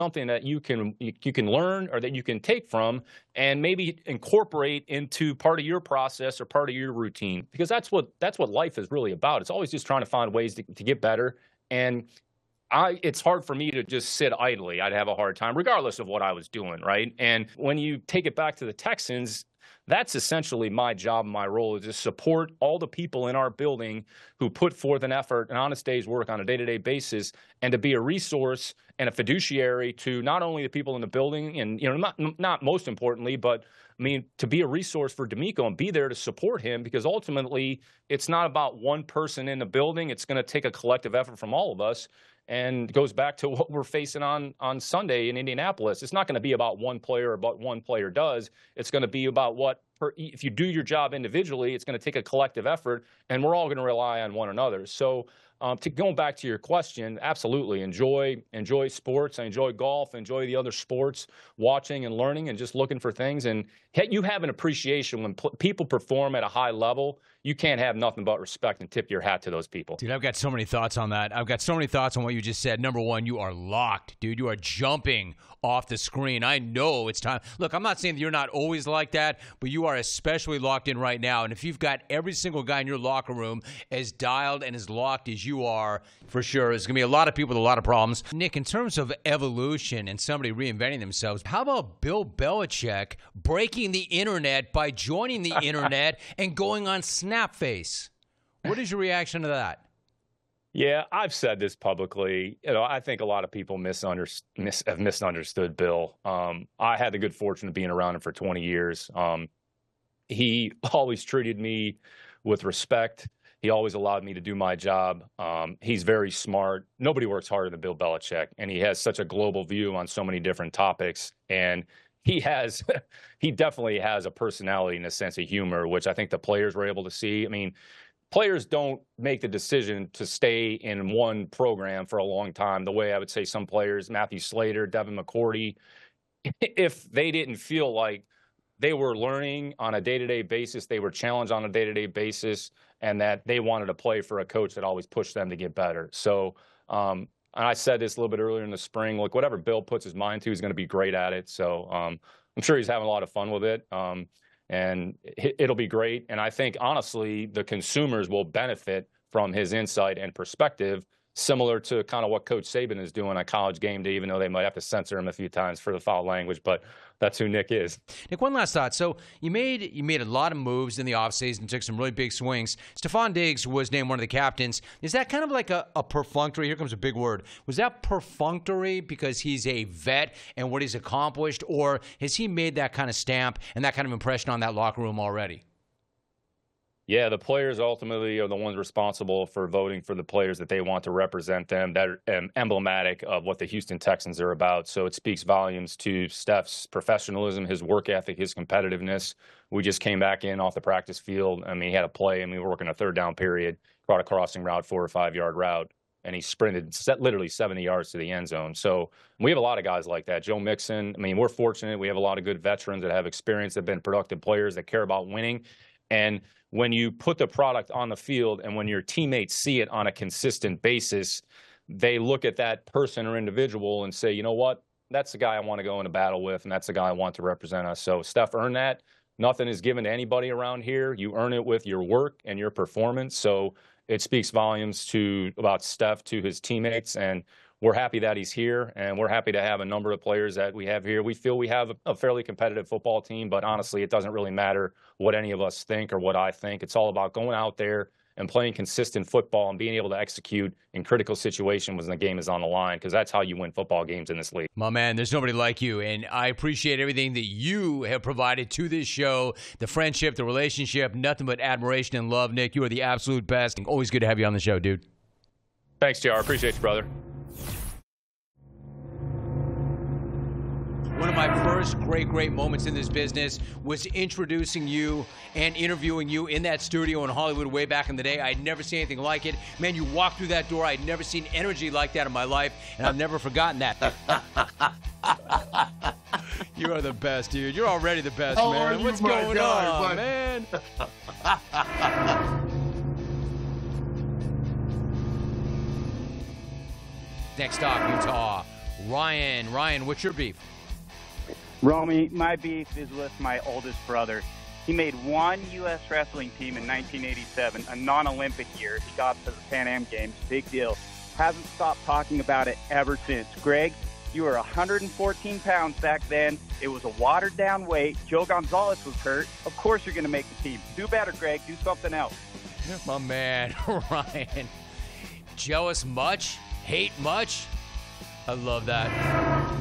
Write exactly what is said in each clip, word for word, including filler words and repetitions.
something that you can you, you can learn or that you can take from and maybe incorporate into part of your process or part of your routine, because that's what that's what life is really about. It's always just trying to find ways to, to get better. And I, it's hard for me to just sit idly. I'd have a hard time regardless of what I was doing, right? And when you take it back to the Texans, that's essentially my job, my role, is to support all the people in our building who put forth an effort, an honest day's work on a day-to-day basis, and to be a resource and a fiduciary to not only the people in the building and, you know, not, not most importantly, but I mean, to be a resource for DeMeco and be there to support him, because ultimately it's not about one person in the building. It's going to take a collective effort from all of us. And it goes back to what we're facing on, on Sunday in Indianapolis. It's not going to be about one player or what one player does. It's going to be about what, per, if you do your job individually, it's going to take a collective effort, and we're all going to rely on one another. So um, to going back to your question, absolutely enjoy enjoy sports. I enjoy golf, enjoy the other sports, watching and learning and just looking for things. And you have an appreciation when people perform at a high level. You can't have nothing but respect and tip your hat to those people. Dude, I've got so many thoughts on that. I've got so many thoughts on what you just said. Number one, you are locked, dude. You are jumping off the screen. I know it's time. Look, I'm not saying that you're not always like that, but you are especially locked in right now. And if you've got every single guy in your locker room as dialed and as locked as you are, for sure, there's going to be a lot of people with a lot of problems. Nick, in terms of evolution and somebody reinventing themselves, how about Bill Belichick breaking the internet by joining the internet and going on Snapface? What is your reaction to that? Yeah, I've said this publicly. You know, I think a lot of people misunder- mis- have misunderstood Bill. Um, I had the good fortune of being around him for twenty years. Um, he always treated me with respect. He always allowed me to do my job. Um, he's very smart. Nobody works harder than Bill Belichick, and he has such a global view on so many different topics. And he has, he definitely has a personality and a sense of humor, which I think the players were able to see. I mean, players don't make the decision to stay in one program for a long time the way I would say some players, Matthew Slater, Devin McCourty, if they didn't feel like they were learning on a day-to-day basis, they were challenged on a day-to-day basis, and that they wanted to play for a coach that always pushed them to get better. So um, and I said this a little bit earlier in the spring, look, whatever Bill puts his mind to, he's going to be great at it. So um, I'm sure he's having a lot of fun with it. Um, And it'll be great. And I think, honestly, the consumers will benefit from his insight and perspective, similar to kind of what Coach Saban is doing on College Game Day, even though they might have to censor him a few times for the foul language. But that's who Nick is. Nick, one last thought. So you made you made a lot of moves in the offseason, took some really big swings. Stephon Diggs was named one of the captains. Is that kind of like a, a perfunctory? Here comes a big word. Was that perfunctory because he's a vet and what he's accomplished, or has he made that kind of stamp and that kind of impression on that locker room already? Yeah, the players ultimately are the ones responsible for voting for the players that they want to represent them, that are um, emblematic of what the Houston Texans are about. So it speaks volumes to Steph's professionalism, his work ethic, his competitiveness. We just came back in off the practice field. I mean, he had a play, and we were working a third down period, caught a crossing route, four or five yard route, and he sprinted set literally seventy yards to the end zone. So we have a lot of guys like that. Joe Mixon, I mean, we're fortunate. We have a lot of good veterans that have experience, that have been productive players, that care about winning. And when you put the product on the field and when your teammates see it on a consistent basis, they look at that person or individual and say, you know what, that's the guy I want to go into battle with, and that's the guy I want to represent us. So Steph earned that. Nothing is given to anybody around here. You earn it with your work and your performance. So it speaks volumes to about Steph to his teammates, and we're happy that he's here, and we're happy to have a number of players that we have here. We feel we have a fairly competitive football team, but honestly, it doesn't really matter what any of us think or what I think. It's all about going out there and playing consistent football and being able to execute in critical situations when the game is on the line, because that's how you win football games in this league. My man, there's nobody like you, and I appreciate everything that you have provided to this show, the friendship, the relationship, nothing but admiration and love. Nick, you are the absolute best. Always good to have you on the show, dude. Thanks, J R. Appreciate you, brother. One of my first great, great moments in this business was introducing you and interviewing you in that studio in Hollywood way back in the day. I'd never seen anything like it. Man, you walked through that door. I'd never seen energy like that in my life, and I've never forgotten that. You are the best, dude. You're already the best, How man. are you, What's my going guy, on, bud? man? Next stop, Utah. Ryan. Ryan, what's your beef? Romy, my beef is with my oldest brother. He made one U S wrestling team in nineteen eighty-seven, a non-Olympic year. He got to the Pan Am Games, big deal. Hasn't stopped talking about it ever since. Greg, you were one hundred fourteen pounds back then. It was a watered-down weight. Joe Gonzalez was hurt. Of course you're going to make the team. Do better, Greg. Do something else. My man, Ryan. Jealous much? Hate much? I love that.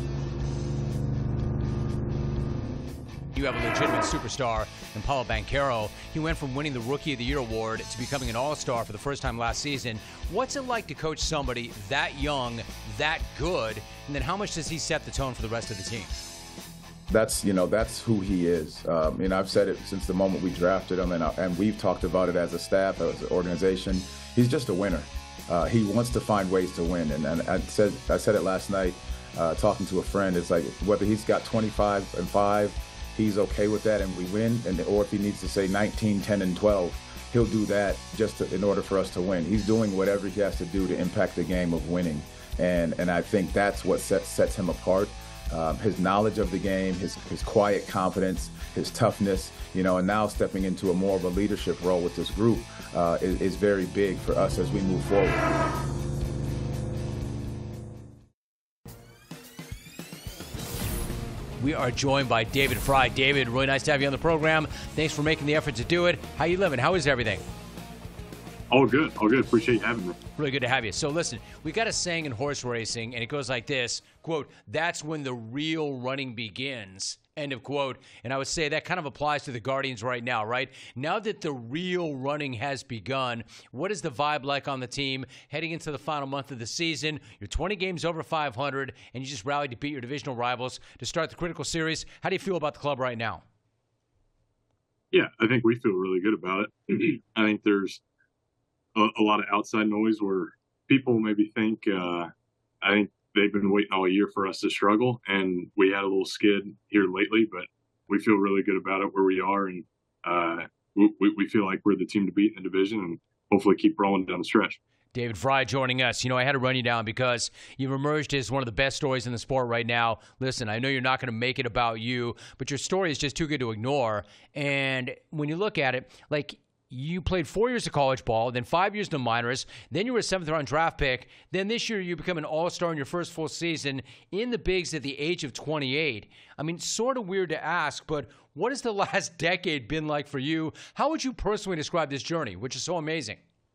You have a legitimate superstar in Paulo Banchero. He went from winning the Rookie of the Year award to becoming an all-star for the first time last season. What's it like to coach somebody that young, that good, and then how much does he set the tone for the rest of the team? That's, you know, that's who he is. Um, and I've said it since the moment we drafted him, and, I, and we've talked about it as a staff, as an organization. He's just a winner. Uh, he wants to find ways to win. And, and I said I said it last night uh, talking to a friend. It's like whether he's got twenty-five and five, he's okay with that and we win, and or if he needs to say nineteen, ten, and twelve, he'll do that just to, in order for us to win. He's doing whatever he has to do to impact the game of winning. And, and I think that's what sets, sets him apart. Um, his knowledge of the game, his, his quiet confidence, his toughness, you know, and now stepping into a more of a leadership role with this group uh, is, is very big for us as we move forward. We are joined by David Fry. David, really nice to have you on the program. Thanks for making the effort to do it. How you living? How is everything? All good. All good. Appreciate you having me. Really good to have you. So listen, we got a saying in horse racing, and it goes like this, quote, "That's when the real running begins," end of quote. And I would say that kind of applies to the Guardians right now, right? Now that the real running has begun, what is the vibe like on the team heading into the final month of the season? You're twenty games over five hundred, and you just rallied to beat your divisional rivals to start the critical series. How do you feel about the club right now? Yeah, I think we feel really good about it. I think there's a, a lot of outside noise where people maybe think, uh, I think they've been waiting all year for us to struggle, and we had a little skid here lately, but we feel really good about it where we are, and uh, we, we feel like we're the team to beat in the division and hopefully keep rolling down the stretch. David Fry joining us. You know, I had to run you down because you've emerged as one of the best stories in the sport right now. Listen, I know you're not going to make it about you, but your story is just too good to ignore. And when you look at it, like, you played four years of college ball, then five years in the minors, then you were a seventh-round draft pick, then this year you become an all-star in your first full season in the bigs at the age of twenty-eight. I mean, sort of weird to ask, but what has the last decade been like for you? How would you personally describe this journey, which is so amazing?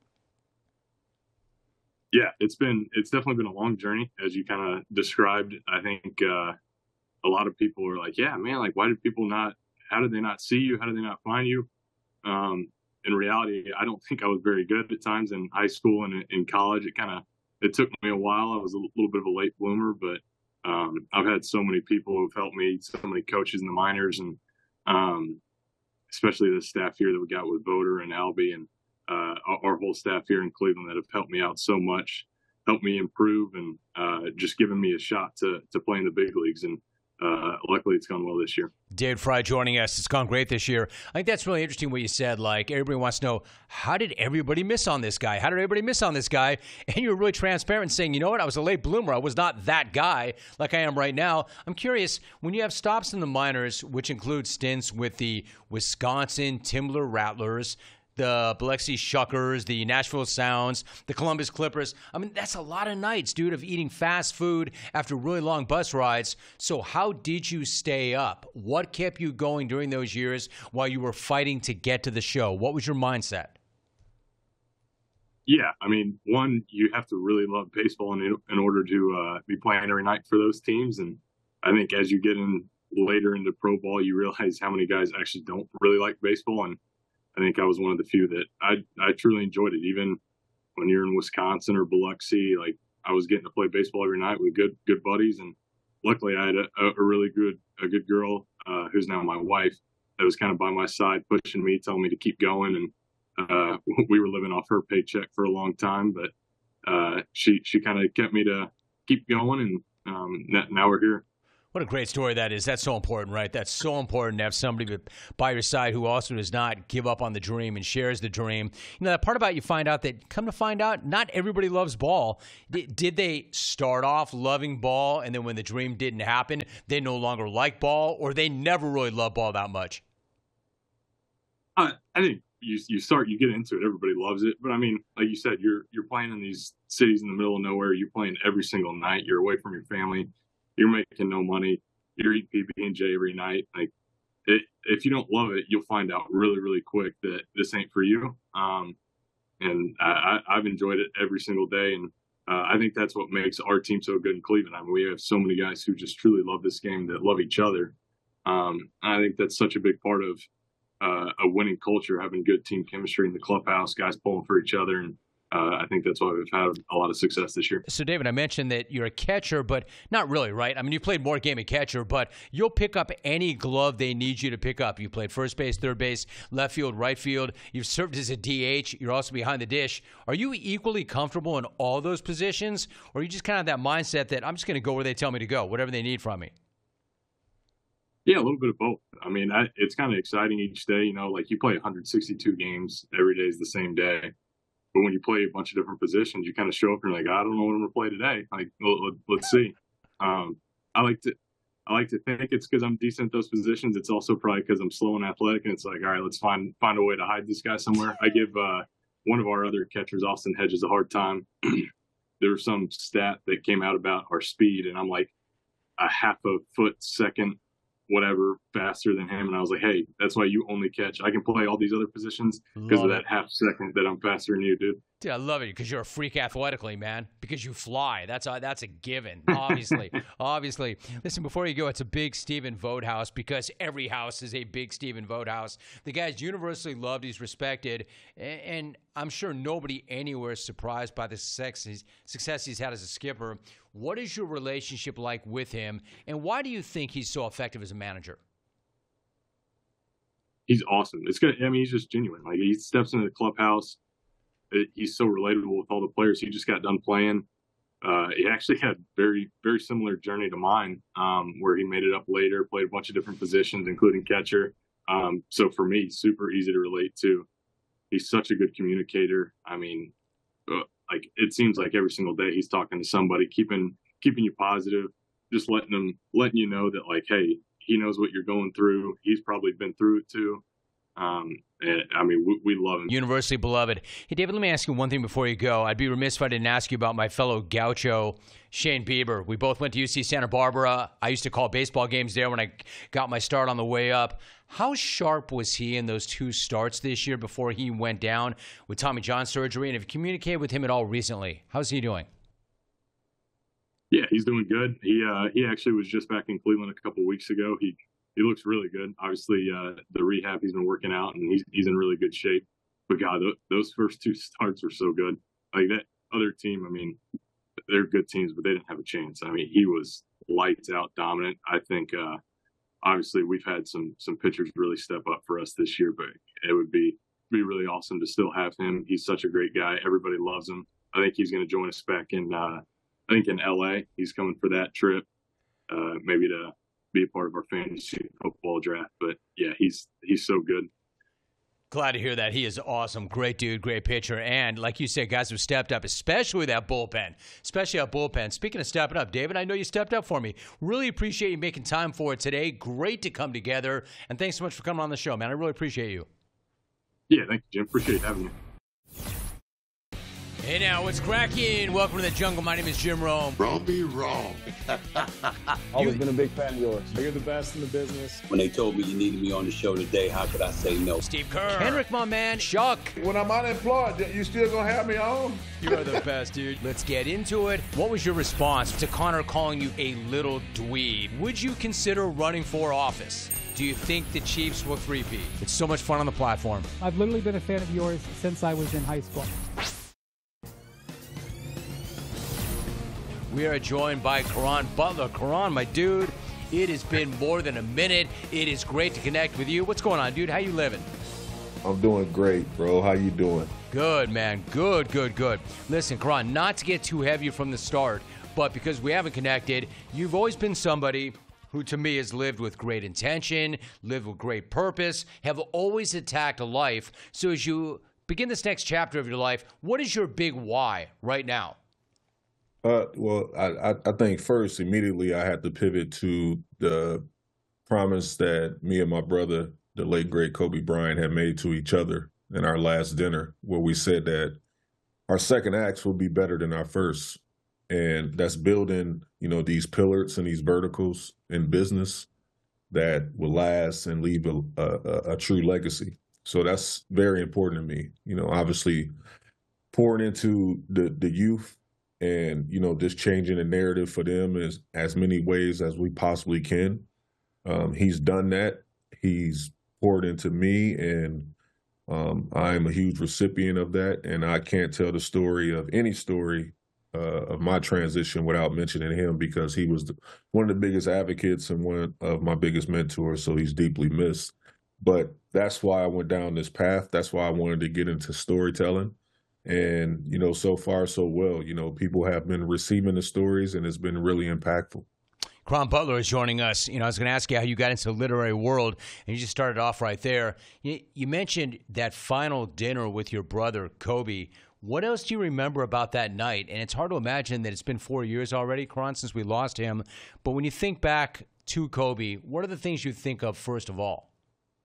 Yeah, it's been it's definitely been a long journey, as you kind of described. I think uh, a lot of people are like, yeah, man, like, why did people not, how did they not see you? How did they not find you? Um, in reality, I don't think I was very good at times in high school and in college. It kind of, it took me a while. I was a little bit of a late bloomer, but um, I've had so many people who've helped me, so many coaches in the minors, and um, especially the staff here that we got with Boder and Albie and uh, our whole staff here in Cleveland that have helped me out so much, helped me improve, and uh, just given me a shot to to play in the big leagues. And Uh, luckily, it's gone well this year. David Fry joining us. It's gone great this year. I think that's really interesting what you said. Like, everybody wants to know, how did everybody miss on this guy? How did everybody miss on this guy? And you're really transparent saying, you know what, I was a late bloomer. I was not that guy like I am right now. I'm curious, when you have stops in the minors, which include stints with the Wisconsin Timber Rattlers, the Biloxi Shuckers, the Nashville Sounds, the Columbus Clippers. I mean, that's a lot of nights, dude, of eating fast food after really long bus rides. So how did you stay up? What kept you going during those years while you were fighting to get to the show? What was your mindset? Yeah, I mean, one, you have to really love baseball in, in order to uh, be playing every night for those teams. And I think as you get in later into pro ball, you realize how many guys actually don't really like baseball. And I think I was one of the few that I I truly enjoyed it. Even when you're in Wisconsin or Biloxi, like, I was getting to play baseball every night with good good buddies, and luckily I had a, a really good a good girl uh, who's now my wife that was kind of by my side, pushing me, telling me to keep going. And uh, we were living off her paycheck for a long time, but uh, she she kind of kept me to keep going, and um, now we're here. What a great story that is. That's so important, right? That's so important to have somebody by your side who also does not give up on the dream and shares the dream. You know, that part about you find out that, come to find out, not everybody loves ball. Did they start off loving ball, and then when the dream didn't happen, they no longer like ball, or they never really loved ball that much? Uh, I think you you start, you get into it, everybody loves it. But I mean, like you said, you're you're playing in these cities in the middle of nowhere. You're playing every single night. You're away from your family. You're making no money. You're eating P B and J every night. Like, it, if you don't love it, you'll find out really, really quick that this ain't for you. Um, and I, I, I've enjoyed it every single day. And uh, I think that's what makes our team so good in Cleveland. I mean, we have so many guys who just truly love this game, that love each other. Um, I think that's such a big part of uh, a winning culture, having good team chemistry in the clubhouse, guys pulling for each other. And Uh, I think that's why we've had a lot of success this year. So, David, I mentioned that you're a catcher, but not really, right? I mean, you played more game of catcher, but you'll pick up any glove they need you to pick up. You played first base, third base, left field, right field. You've served as a D H. You're also behind the dish. Are you equally comfortable in all those positions, or are you just kind of that mindset that I'm just going to go where they tell me to go, whatever they need from me? Yeah, a little bit of both. I mean, I, it's kind of exciting each day. You know, like you play one hundred sixty-two games. Every day is the same day. But when you play a bunch of different positions, you kind of show up and you're like, I don't know what I'm going to play today. Like, well, let's see. Um, I like to, I like to think it's because I'm decent at those positions. It's also probably because I'm slow and athletic, and it's like, all right, let's find find a way to hide this guy somewhere. I give uh, one of our other catchers, Austin Hedges, a hard time. There was some stat that came out about our speed, and I'm like a half a foot second, whatever, faster than him. And I was like, hey, that's why you only catch. I can play all these other positions because of that half second that I'm faster than you, dude. Dude, I love it because you're a freak athletically, man. Because you fly. That's a, that's a given, obviously. obviously. Listen, before you go, it's a big Stephen Vogt house because every house is a big Stephen Vogt house. The guy's universally loved. He's respected. And, and I'm sure nobody anywhere is surprised by the success he's, success he's had as a skipper. What is your relationship like with him? And why do you think he's so effective as a manager? He's awesome. It's good. I mean, he's just genuine. Like, he steps into the clubhouse. It, he's so relatable with all the players. He just got done playing. Uh, he actually had very, very similar journey to mine, um, where he made it up later, played a bunch of different positions, including catcher. Um, so for me, super easy to relate to. He's such a good communicator. I mean, uh, like it seems like every single day he's talking to somebody, keeping keeping you positive, just letting them letting you know that, like, hey, he knows what you're going through. He's probably been through it too. Um, and I mean, we, we love him. Universally beloved. Hey, David, let me ask you one thing before you go. I'd be remiss if I didn't ask you about my fellow gaucho, Shane Bieber. We both went to U C Santa Barbara. I used to call baseball games there when I got my start on the way up. How sharp was he in those two starts this year before he went down with Tommy John surgery? And have you communicated with him at all recently? How's he doing? Yeah, he's doing good. He uh, he actually was just back in Cleveland a couple weeks ago. He he looks really good. Obviously, uh, the rehab he's been working out, and he's he's in really good shape. But God, th- those first two starts were so good. Like that other team, I mean, they're good teams, but they didn't have a chance. I mean, he was lights out dominant. I think uh, obviously we've had some some pitchers really step up for us this year, but it would be be really awesome to still have him. He's such a great guy. Everybody loves him. I think he's going to join us back in. Uh, I think in L A, he's coming for that trip, uh, maybe to be a part of our fantasy football draft. But yeah, he's he's so good. Glad to hear that. He is awesome. Great dude, great pitcher. And like you said, guys have stepped up, especially that bullpen, especially that bullpen. Speaking of stepping up, David, I know you stepped up for me. Really appreciate you making time for it today. Great to come together. And thanks so much for coming on the show, man. I really appreciate you. Yeah, thank you, Jim. Appreciate having me. Hey now, what's cracking? Welcome to the jungle. My name is Jim Rome. Wrong be wrong. Always been a big fan of yours. You're the best in the business. When they told me you needed me on the show today, how could I say no? Steve Kerr. Henrik, my man. Chuck. When I'm unemployed, you still gonna have me on? You are the best, dude. Let's get into it. What was your response to Connor calling you a little dweeb? Would you consider running for office? Do you think the Chiefs will three-peat? It's so much fun on the platform. I've literally been a fan of yours since I was in high school. We are joined by Caron Butler. Caron, my dude, it has been more than a minute. It is great to connect with you. What's going on, dude? How you living? I'm doing great, bro. How you doing? Good, man. Good, good, good. Listen, Caron, not to get too heavy from the start, but because we haven't connected, you've always been somebody who to me has lived with great intention, lived with great purpose, have always attacked life. So as you begin this next chapter of your life, what is your big why right now? Uh, well, I, I think first, immediately, I had to pivot to the promise that me and my brother, the late, great Kobe Bryant, had made to each other in our last dinner, where we said that our second acts will be better than our first. And that's building, you know, these pillars and these verticals in business that will last and leave a, a, a true legacy. So that's very important to me. You know, obviously pouring into the, the youth and, you know, just changing the narrative for them as, as many ways as we possibly can. Um, he's done that. He's poured into me, and um, I am a huge recipient of that. And I can't tell the story of any story uh, of my transition without mentioning him, because he was the, one of the biggest advocates and one of my biggest mentors. So he's deeply missed. But that's why I went down this path. That's why I wanted to get into storytelling. And, you know, so far, so well. You know, people have been receiving the stories, and it's been really impactful. Cron Butler is joining us. You know, I was going to ask you how you got into the literary world, and you just started off right there. You, you mentioned that final dinner with your brother, Kobe. What else do you remember about that night? And it's hard to imagine that it's been four years already, Cron, since we lost him. But when you think back to Kobe, what are the things you think of first of all?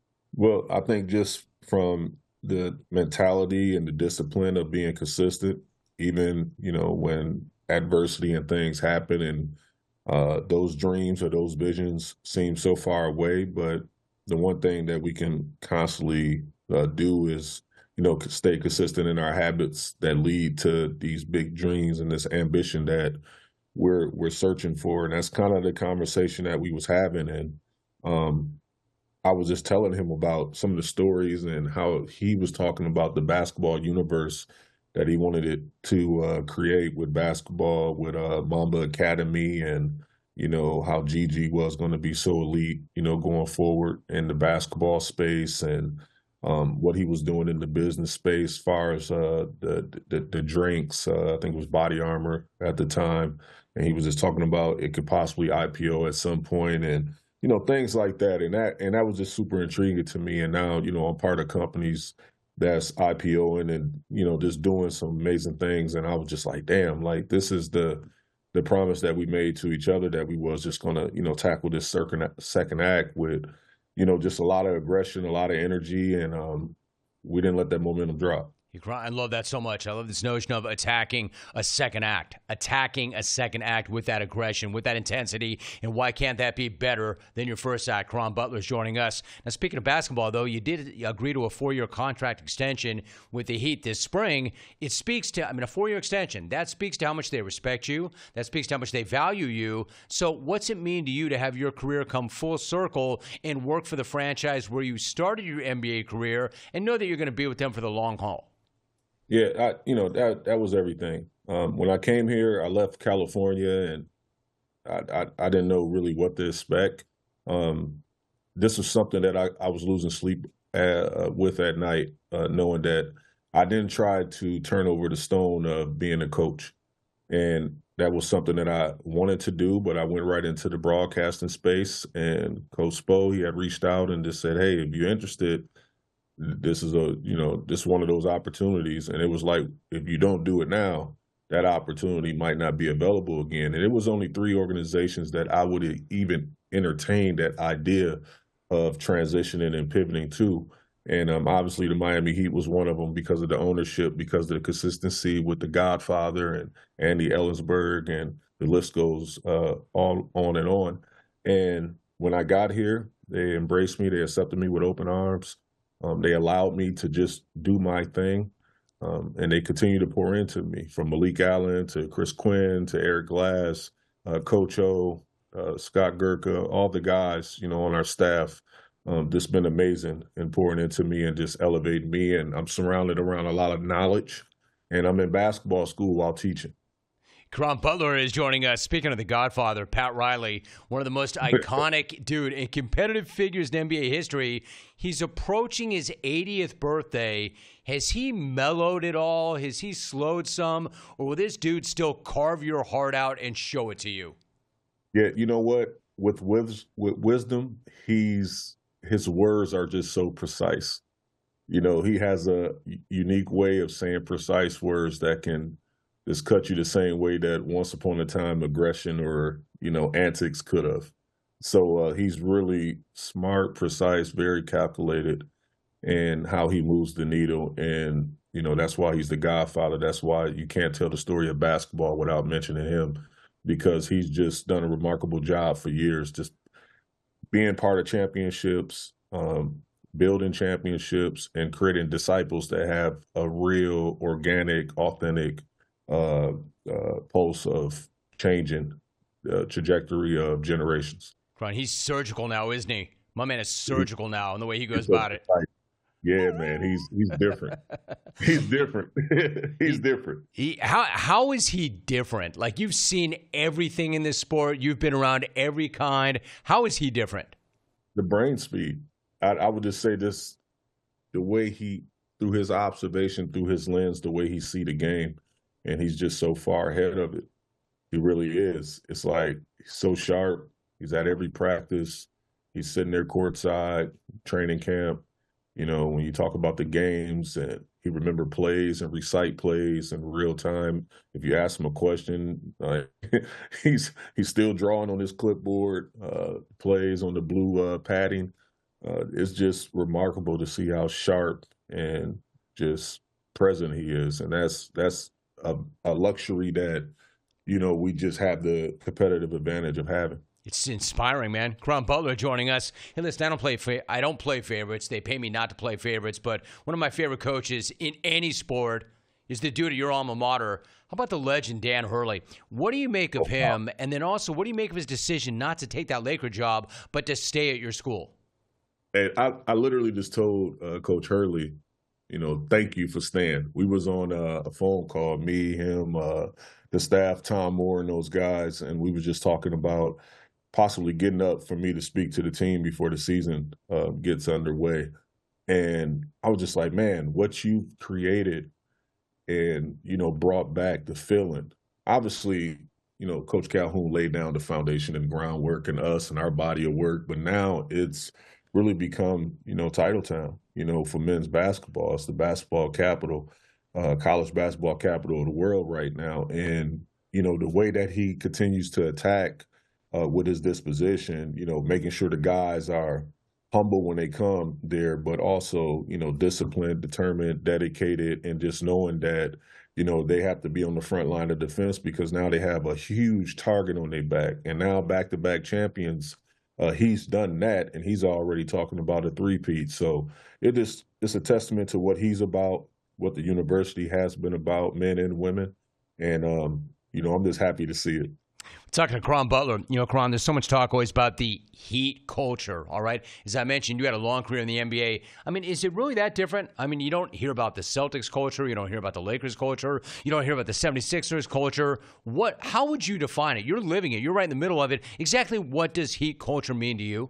Well, I think just from the mentality and the discipline of being consistent, even, you know, when adversity and things happen and uh, those dreams or those visions seem so far away. But the one thing that we can constantly uh, do is, you know, stay consistent in our habits that lead to these big dreams and this ambition that we're we're searching for. And that's kind of the conversation that we was having. And um, I was just telling him about some of the stories and how he was talking about the basketball universe that he wanted it to uh, create with basketball, with uh, Mamba Academy, and, you know, how Gigi was going to be so elite, you know, going forward in the basketball space, and um, what he was doing in the business space as far as uh, the, the the drinks. Uh, I think it was Body Armor at the time. And he was just talking about it could possibly I P O at some point, and, you know, things like that. And that and that was just super intriguing to me. And now, you know, I'm part of companies that's IPOing and, you know, just doing some amazing things. And I was just like, damn, like this is the the promise that we made to each other, that we was just going to, you know, tackle this second, second act with, you know, just a lot of aggression, a lot of energy. And um, we didn't let that momentum drop. I love that so much. I love this notion of attacking a second act, attacking a second act with that aggression, with that intensity. And why can't that be better than your first act? Cron Butler is joining us. Now, speaking of basketball, though, you did agree to a four-year contract extension with the Heat this spring. It speaks to, I mean, a four-year extension, that speaks to how much they respect you. That speaks to how much they value you. So what's it mean to you to have your career come full circle and work for the franchise where you started your N B A career and know that you're going to be with them for the long haul? Yeah, I, you know, that that was everything. Um, when I came here, I left California, and I, I, I didn't know really what to expect. Um, this was something that I, I was losing sleep at, uh, with at night, uh, knowing that I didn't try to turn over the stone of being a coach. And that was something that I wanted to do, but I went right into the broadcasting space, and Coach Spo, he had reached out and just said, hey, if you're interested, this is a, you know, this is one of those opportunities. And it was like, if you don't do it now, that opportunity might not be available again. And it was only three organizations that I would even entertain that idea of transitioning and pivoting to. And um, obviously the Miami Heat was one of them because of the ownership, because of the consistency with the Godfather and Andy Ellensburg, and the list goes uh, all on and on. And when I got here, they embraced me. They accepted me with open arms. Um, they allowed me to just do my thing, um, and they continue to pour into me, from Malik Allen to Chris Quinn to Eric Glass, uh, Coach O, uh, Scott Gurka, all the guys, you know, on our staff. Um, this has been amazing in pouring into me and just elevating me. And I'm surrounded around a lot of knowledge, and I'm in basketball school while teaching. Cron Butler is joining us. Speaking of the Godfather, Pat Riley, one of the most iconic, dude, and competitive figures in N B A history. He's approaching his eightieth birthday. Has he mellowed at all? Has he slowed some? Or will this dude still carve your heart out and show it to you? Yeah, you know what? with, with with wisdom, he's his words are just so precise. You know, he has a unique way of saying precise words that can just cut you the same way that once upon a time aggression or, you know, antics could have. So uh, he's really smart, precise, very calculated in how he moves the needle. And, you know, that's why he's the godfather. That's why you can't tell the story of basketball without mentioning him, because he's just done a remarkable job for years, just being part of championships, um, building championships, and creating disciples that have a real, organic, authentic uh, uh, pulse of changing the trajectory of generations. Ron, he's surgical now, isn't he? My man is surgical now in the way he goes about it. Yeah, man, he's he's different. He's different. He's different. He, how how is he different? Like, you've seen everything in this sport. You've been around every kind. How is he different? The brain speed. I, I would just say this: the way he, through his observation, through his lens, the way he see the game, and he's just so far ahead of it. He really is. It's like he's so sharp. He's at every practice. He's sitting there courtside, training camp. You know, when you talk about the games, and he remember plays and recite plays in real time. If you ask him a question, uh, he's he's still drawing on his clipboard, uh, plays on the blue uh, padding. Uh, it's just remarkable to see how sharp and just present he is, and that's that's a, a luxury that, you know, we just have the competitive advantage of having. It's inspiring, man. Caron Butler joining us. Hey, listen, I don't play fa- I don't play favorites. They pay me not to play favorites, but one of my favorite coaches in any sport is the dude at your alma mater. How about the legend Dan Hurley? What do you make of him? And then also, what do you make of his decision not to take that Laker job, but to stay at your school? And I, I literally just told uh, Coach Hurley, you know, thank you for staying. We was on a, a phone call, me, him, uh, the staff, Tom Moore, and those guys, and we were just talking about possibly getting up for me to speak to the team before the season uh, gets underway. And I was just like, man, what you've created and, you know, brought back the feeling. Obviously, you know, Coach Calhoun laid down the foundation and groundwork and us and our body of work, but now it's really become, you know, Titletown, you know, for men's basketball. It's the basketball capital, uh, college basketball capital of the world right now. And, you know, the way that he continues to attack Uh, with his disposition, you know, making sure the guys are humble when they come there, but also, you know, disciplined, determined, dedicated, and just knowing that, you know, they have to be on the front line of defense because now they have a huge target on their back. And now back-to-back champions, uh, he's done that, and he's already talking about a three-peat. So it just, it's a testament to what he's about, what the university has been about, men and women. And, um, you know, I'm just happy to see it. Talking to Caron Butler, you know, Caron, there's so much talk always about the Heat culture, all right? As I mentioned, you had a long career in the N B A. I mean, is it really that different? I mean, you don't hear about the Celtics culture. You don't hear about the Lakers culture. You don't hear about the seventy-sixers culture. What? How would you define it? You're living it. You're right in the middle of it. Exactly what does Heat culture mean to you?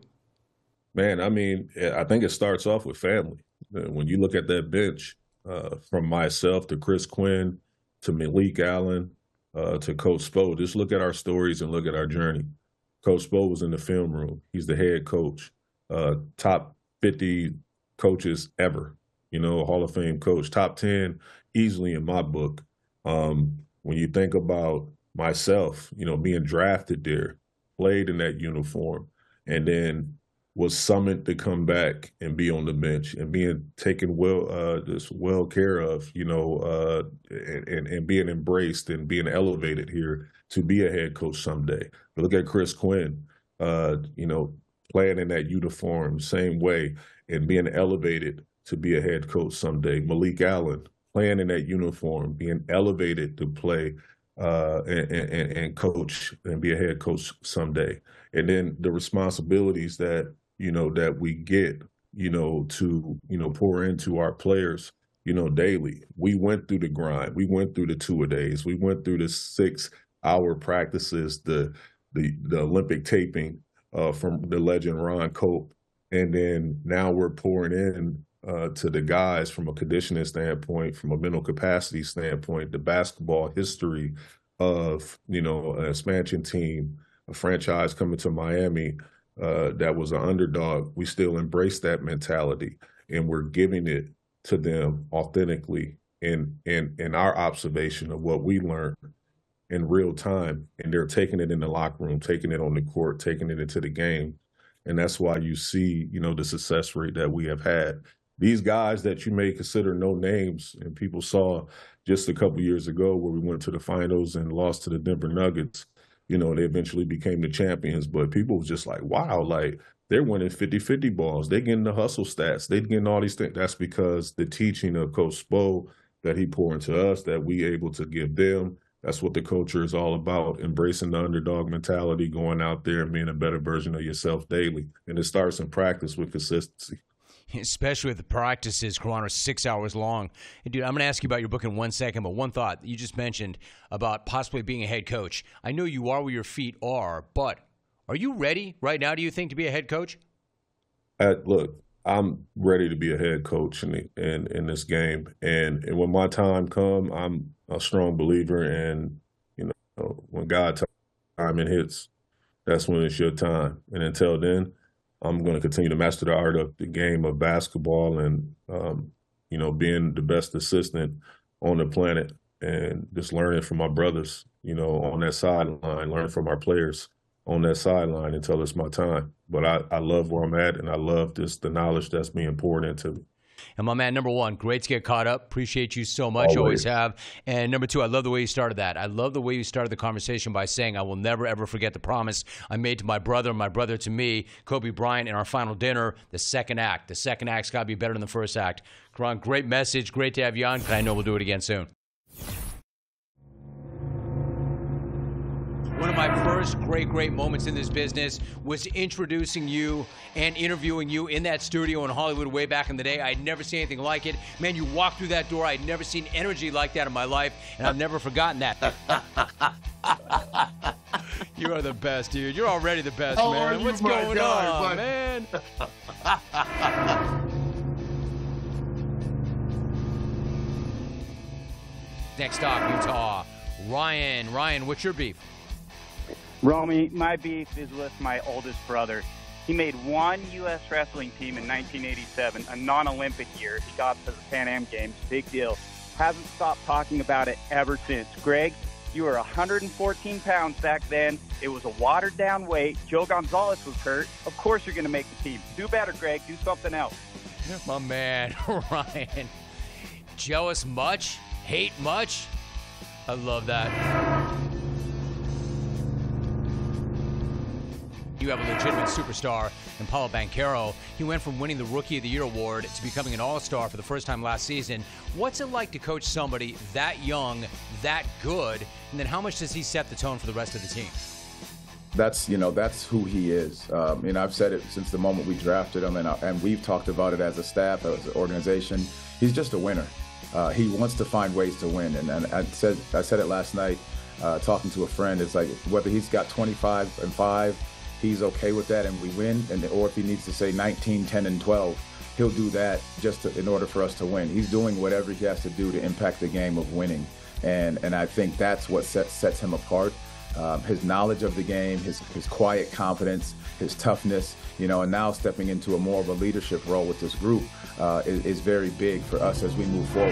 Man, I mean, I think it starts off with family. When you look at that bench, uh, from myself to Chris Quinn to Malik Allen, Uh, to Coach Spo, just look at our stories and look at our journey. Coach Spo was in the film room. He's the head coach, uh, top fifty coaches ever, you know, Hall of Fame coach, top ten easily in my book. Um, when you think about myself, you know, being drafted there, played in that uniform, and then was summoned to come back and be on the bench and being taken well, uh, just well care of, you know, uh, and, and, and being embraced and being elevated here to be a head coach someday. But look at Chris Quinn, uh, you know, playing in that uniform, same way, and being elevated to be a head coach someday. Malik Allen, playing in that uniform, being elevated to play uh, and, and, and coach and be a head coach someday. And then the responsibilities that, you know, that we get, you know, to, you know, pour into our players, you know, daily. We went through the grind. We went through the two-a-days. We went through the six-hour practices, the the the Olympic taping uh, from the legend Ron Cope. And then now we're pouring in uh, to the guys from a conditioning standpoint, from a mental capacity standpoint, the basketball history of, you know, an expansion team, a franchise coming to Miami uh, that was an underdog, we still embrace that mentality, and we're giving it to them authentically in in in our observation of what we learned in real time, and they're taking it in the locker room, taking it on the court, taking it into the game, and that's why you see, you know, the success rate that we have had. These guys that you may consider no names, and people saw just a couple years ago where we went to the finals and lost to the Denver Nuggets, you know, they eventually became the champions, but people was just like, wow, like they're winning fifty-fifty balls. They're getting the hustle stats. They're getting all these things. That's because the teaching of Coach Spo that he poured into us, that we able to give them. That's what the culture is all about, embracing the underdog mentality, going out there and being a better version of yourself daily. And it starts in practice with consistency. Especially with the practices, Karan, are six hours long. And dude, I'm going to ask you about your book in one second, but one thought you just mentioned about possibly being a head coach. I know you are where your feet are, but are you ready right now, do you think, to be a head coach? Uh, look, I'm ready to be a head coach in, the, in, in this game. And, and when my time comes, I'm a strong believer in, you know, when God time it hits, that's when it's your time. And until then, I'm going to continue to master the art of the game of basketball and, um, you know, being the best assistant on the planet and just learning from my brothers, you know, on that sideline, learning from our players on that sideline until it's my time. But I, I love where I'm at, and I love this the knowledge that's being poured into me. And my man, number one, great to get caught up. Appreciate you so much. Always. Always have. And number two, I love the way you started that. I love the way you started the conversation by saying, I will never, ever forget the promise I made to my brother and my brother to me, Kobe Bryant, in our final dinner, the second act. The second act's got to be better than the first act. Karan, great message. Great to have you on. I know we'll do it again soon. One of my first great, great moments in this business was introducing you and interviewing you in that studio in Hollywood way back in the day. I'd never seen anything like it. Man, you walked through that door. I'd never seen energy like that in my life, and I've never forgotten that. You are the best, dude. You're already the best, How man. are you, What's my going guy, on, my- man? Next stop, Utah. Ryan. Ryan, what's your beef? Romy, my beef is with my oldest brother. He made one U S wrestling team in nineteen eighty-seven, a non-Olympic year. He got to the Pan Am Games, big deal. Hasn't stopped talking about it ever since. Greg, you were one hundred fourteen pounds back then. It was a watered-down weight. Joe Gonzalez was hurt. Of course you're going to make the team. Do better, Greg. Do something else. My man, Ryan. Jealous much? Hate much? I love that. You have a legitimate superstar in Paulo Banchero. He went from winning the Rookie of the Year award to becoming an all-star for the first time last season. What's it like to coach somebody that young, that good, and then how much does he set the tone for the rest of the team? That's, you know, that's who he is. Um, you know, I've said it since the moment we drafted him, and, and we've talked about it as a staff, as an organization. He's just a winner. Uh, he wants to find ways to win. And, and I said I said it last night uh, talking to a friend. It's like whether he's got twenty-five and five, he's okay with that and we win, and or if he needs to say nineteen, ten, and twelve, he'll do that just to, in order for us to win. He's doing whatever he has to do to impact the game of winning. And and I think that's what sets, sets him apart. Um, his knowledge of the game, his, his quiet confidence, his toughness, you know, and now stepping into a more of a leadership role with this group uh, is, is very big for us as we move forward.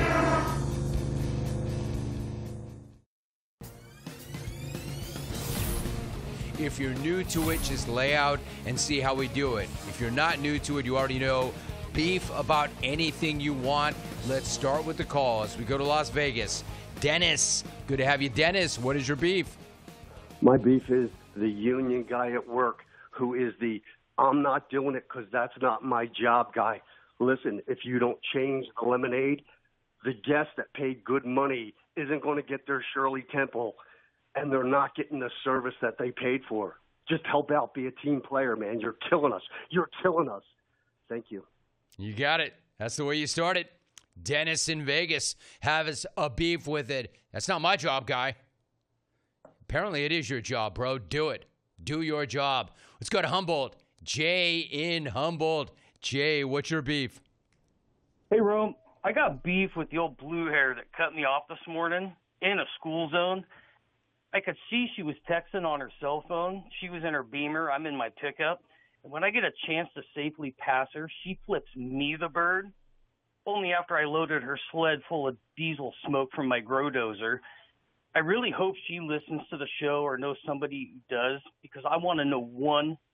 If you're new to it, just lay out and see how we do it. If you're not new to it, you already know beef about anything you want. Let's start with the calls. We go to Las Vegas. Dennis, good to have you. Dennis, what is your beef? My beef is the union guy at work who is the I'm not doing it because that's not my job guy. Listen, if you don't change the lemonade, the guest that paid good money isn't going to get their Shirley Temple, and they're not getting the service that they paid for. Just help out. Be a team player, man. You're killing us. You're killing us. Thank you. You got it. That's the way you started. Dennis in Vegas has a beef with it. That's not my job, guy. Apparently it is your job, bro. Do it. Do your job. Let's go to Humboldt. Jay in Humboldt. Jay, what's your beef? Hey, Rome. I got beef with the old blue hair that cut me off this morning in a school zone. I could see she was texting on her cell phone. She was in her Beamer. I'm in my pickup. And when I get a chance to safely pass her, she flips me the bird. Only after I loaded her sled full of diesel smoke from my grow dozer. I really hope she listens to the show or knows somebody who does, because I want to know one